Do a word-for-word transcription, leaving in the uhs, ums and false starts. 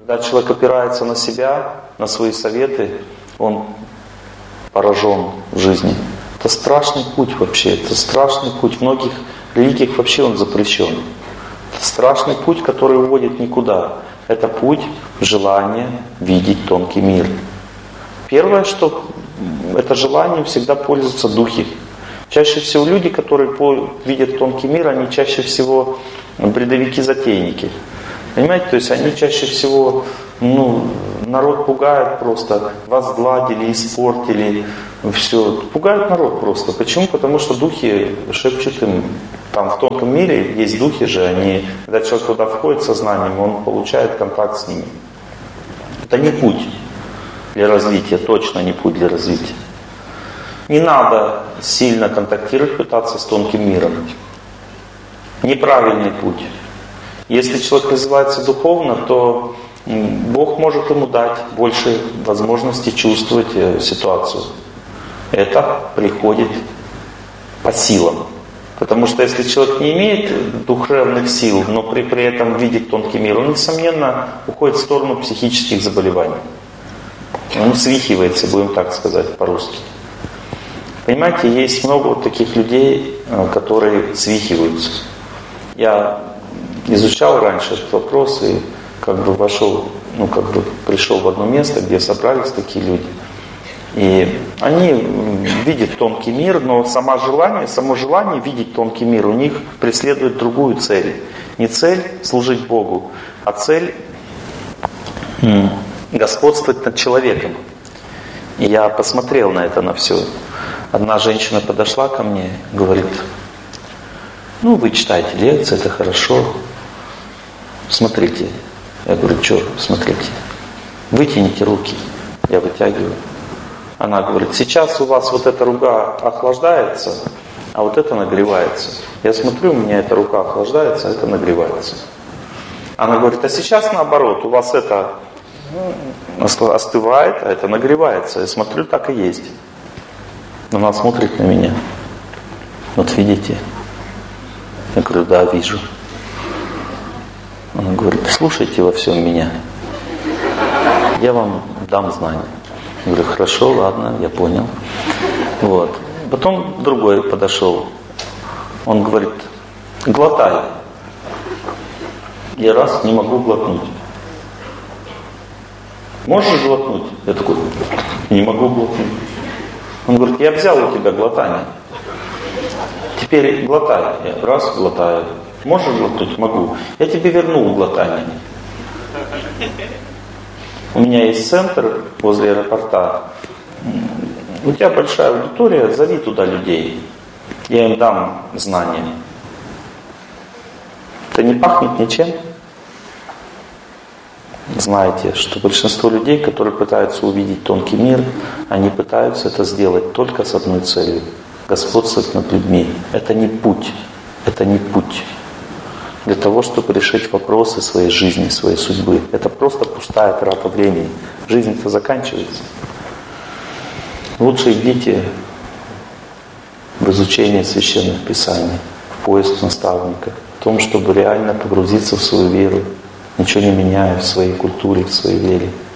Когда человек опирается на себя, на свои советы, он поражен в жизни. Это страшный путь вообще, это страшный путь. В многих религиях вообще он запрещен. Это страшный путь, который уводит никуда. Это путь желания видеть тонкий мир. Первое, что это желание всегда пользуются духи. Чаще всего люди, которые видят тонкий мир, они чаще всего бредовики-затейники. Понимаете, то есть они чаще всего, ну, народ пугают просто, возгладили, испортили, все. Пугают народ просто. Почему? Потому что духи шепчут им, там в тонком мире есть духи же, они, когда человек туда входит сознанием, он получает контакт с ними. Это не путь для развития, точно не путь для развития. Не надо сильно контактировать, пытаться с тонким миром. Неправильный путь. Если человек развивается духовно, то Бог может ему дать больше возможности чувствовать ситуацию. Это приходит по силам. Потому что если человек не имеет духовных сил, но при, при этом видит тонкий мир, он, несомненно, уходит в сторону психических заболеваний. Он свихивается, будем так сказать по-русски. Понимаете, есть много вот таких людей, которые свихиваются. Я изучал раньше этот вопрос и как бы вошел, ну как бы пришел в одно место, где собрались такие люди. И они видят тонкий мир, но само желание, само желание видеть тонкий мир у них преследует другую цель. Не цель служить Богу, а цель господствовать над человеком. И я посмотрел на это, на все. Одна женщина подошла ко мне и говорит: ну, вы читаете лекции, это хорошо. Смотрите. Я говорю: что смотрите? Вытяните руки. Я вытягиваю. Она говорит: сейчас у вас вот эта рука охлаждается, а вот это нагревается. Я смотрю, у меня эта рука охлаждается, а это нагревается. Она говорит: а сейчас наоборот, у вас это остывает, а это нагревается. Я смотрю, так и есть. Она смотрит на меня. Вот видите? Я говорю: да, вижу. Она говорит: слушайте во всем меня. Я вам дам знания. Я говорю: хорошо, ладно, я понял. Вот. Потом другой подошел. Он говорит: глотай. Я раз не могу глотнуть. Можешь глотнуть? Я такой: не могу глотнуть. Он говорит: я взял у тебя глотание. Теперь глотай. Я раз глотаю. Можешь глотнуть? Могу. Я тебе вернул глотание. У меня есть центр возле аэропорта. У тебя большая аудитория, зови туда людей. Я им дам знания. Это не пахнет ничем. Знаете, что большинство людей, которые пытаются увидеть тонкий мир, они пытаются это сделать только с одной целью – господствовать над людьми. Это не путь. Это не путь для того, чтобы решить вопросы своей жизни, своей судьбы. Это просто пустая трата времени. Жизнь-то заканчивается. Лучше идите в изучение священных писаний, в поиск наставника, в том, чтобы реально погрузиться в свою веру, ничего не меняя в своей культуре, в своей вере.